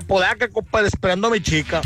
Apodaca, compadre, esperando a mi chica.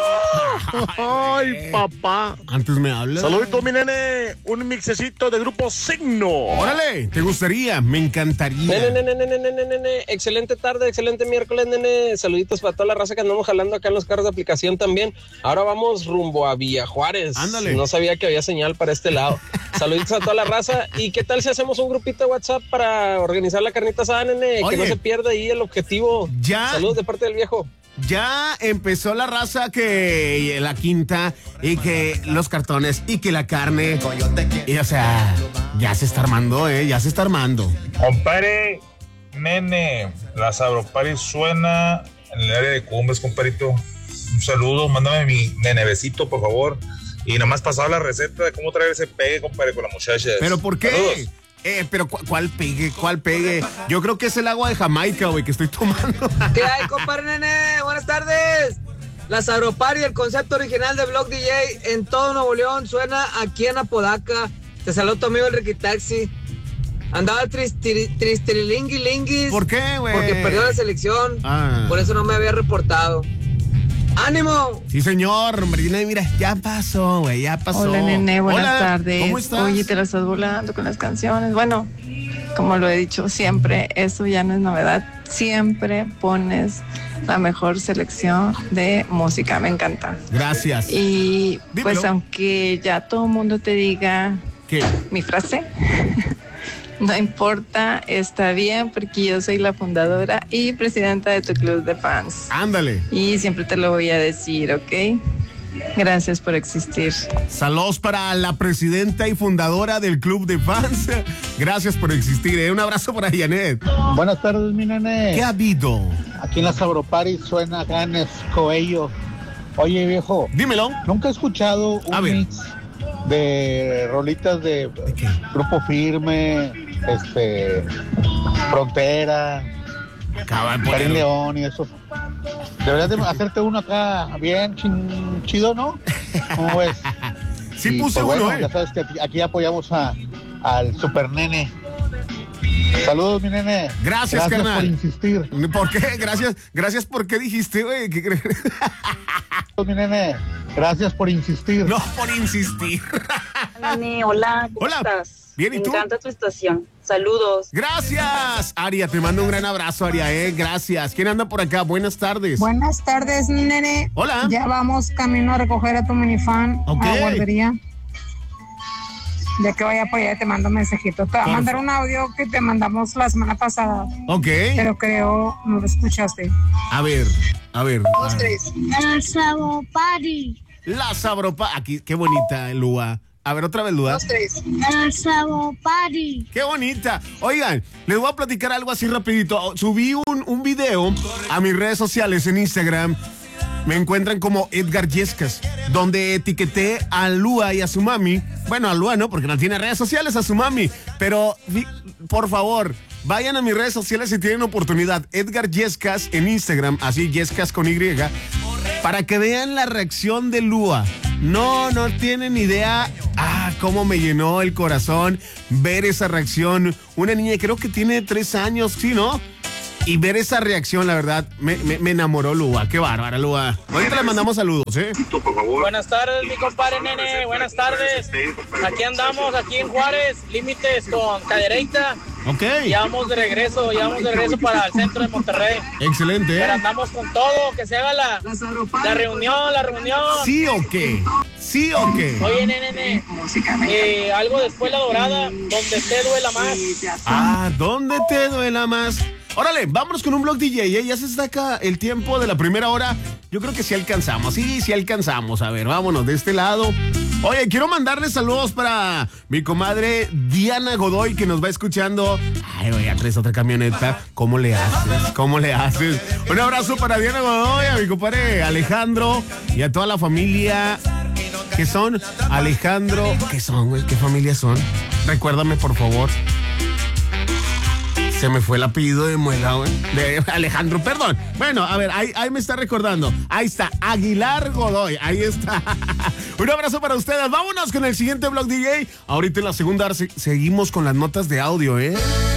¡Ay, papá! Antes me hablas. Saludito, mi nene. Un mixecito de Grupo Signo. Órale, ¿te gustaría? Me encantaría. Nene. Excelente tarde, excelente miércoles, nene. Saluditos para toda la raza que andamos jalando acá en los carros de aplicación también. Ahora vamos rumbo a Villa Juárez. Ándale. No sabía que había señal para este lado. Saluditos a toda la raza. ¿Y qué tal si hacemos un grupito de WhatsApp para organizar la carnita asada, nene? Oye, que no se pierda ahí el objetivo. Ya. Saludos de parte del viejo. Ya empezó la raza que la quinta y que los cartones y que la carne. Y o sea, ya se está armando, ya se está armando. Compadre, nene, la Sabropari suena en el área de Cumbres, compadrito. Un saludo, mándame mi nenevecito, por favor. Y nomás pasaba la receta de cómo traer ese pegue, compadre, con las muchachas. ¿Pero por qué? Saludos. Pero ¿cuál pegue? ¿Cuál pegue? Yo creo que es el agua de Jamaica, güey, que estoy tomando. ¿Qué hay, compadre nene? Buenas tardes. La Sabropari, el concepto original de Block DJ en todo Nuevo León, suena aquí en Apodaca. Te saludo tu amigo el Ricky Taxi. Andaba tristilingui. ¿Por qué, güey? Porque perdió la selección. Por eso no me había reportado. ¡Ánimo! Sí, señor. Marina, mira, ya pasó, güey, ya pasó. Hola, nene, buenas tardes. ¿Cómo estás? Oye, te la estás volando con las canciones. Bueno, como lo he dicho siempre, eso ya no es novedad. Siempre pones la mejor selección de música, me encanta. Gracias. Y Dímelo. pues aunque ya todo el mundo te diga ¿Qué? mi frase, no importa, está bien porque yo soy la fundadora y presidenta de tu club de fans. Ándale. Y siempre te lo voy a decir, ¿ok? Gracias por existir. Saludos para la presidenta y fundadora del club de fans. Gracias por existir, Un abrazo para Janet. Buenas tardes, mi nene. ¿Qué ha habido? Aquí en la Sabropari suena gran escoello. Oye, viejo. Dímelo. Nunca he escuchado A un ver. mix de rolitas de qué? Grupo Firme, Frontera, Cabal, Karim León y eso. Deberías de hacerte uno acá bien chido, ¿no? ¿Cómo ves? Sí Y, puse pues, uno, bueno, ya sabes que aquí apoyamos al super nene. Saludos, mi nene. Gracias, carnal. por insistir. ¿Por qué? Gracias, ¿por qué dijiste, güey? ¿Qué crees? Mi nene, gracias por insistir. No, por insistir. Hola, Nene, hola, ¿cómo Hola. estás? Bien, ¿y tú? Me encanta tu estación. Saludos. Gracias, Aria. Te mando un gran abrazo, Aria, Gracias. ¿Quién anda por acá? Buenas tardes. Buenas tardes, mi nene. Hola. Ya vamos camino a recoger a tu minifan Ok. a la guardería. Ya que vaya por allá te mando un mensajito. Te voy a Por mandar favor. un audio que te mandamos la semana pasada, Ok. pero creo no lo escuchaste. A ver. Dos, tres. El Sabropari. La Sabropa. Aquí, qué bonita, Lua. A ver, otra vez, Lua. Dos, tres. El Sabropari. Qué bonita. Oigan, les voy a platicar algo así rapidito. Subí un video a mis redes sociales en Instagram. Me encuentran como Edgar Yescas, donde etiqueté a Lua y a su mami. Bueno, a Lua no, porque no tiene redes sociales, a su mami. Pero, por favor, vayan a mis redes sociales si tienen oportunidad. Edgar Yescas en Instagram, así Yescas con Y, para que vean la reacción de Lua. No tienen idea cómo me llenó el corazón ver esa reacción. Una niña, creo que tiene 3 años, ¿sí, no? Y ver esa reacción, la verdad, me enamoró Lua. Qué bárbara, Lua. Ahorita le mandamos saludos, Buenas tardes, mi compadre nene. Buenas tardes. Aquí andamos, aquí en Juárez, límites con Cadereyta. Ok. Ya vamos de regreso para el centro de Monterrey. Excelente, Pero andamos con todo, que se haga la reunión. ¿Sí o qué? ¿Sí o qué? Oye, nene, algo de Escuela Dorada, donde te duela más. ¿Dónde te duela más? Órale, vámonos con un blog DJ, Ya se saca el tiempo de la primera hora. Yo creo que sí alcanzamos, sí alcanzamos. A ver, vámonos de este lado. Oye, quiero mandarle saludos para mi comadre Diana Godoy, que nos va escuchando. Ay, güey, ya traes otra camioneta. ¿Cómo le haces? Un abrazo para Diana Godoy, a mi compadre Alejandro y a toda la familia. ¿Qué son? Alejandro, ¿qué son, güey? ¿Qué familia son? Recuérdame, por favor. Se me fue el apellido de Muela, güey. De Alejandro, perdón. Bueno, a ver, ahí me está recordando. Ahí está, Aguilar Godoy. Ahí está. Un abrazo para ustedes. Vámonos con el siguiente blog DJ. Ahorita en la segunda seguimos con las notas de audio,